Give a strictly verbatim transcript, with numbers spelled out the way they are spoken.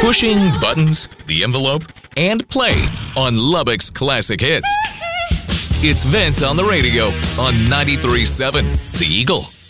pushing buttons, the envelope, and play on Lubbock's classic hits. It's Vince on the radio on ninety-three point seven The Eagle.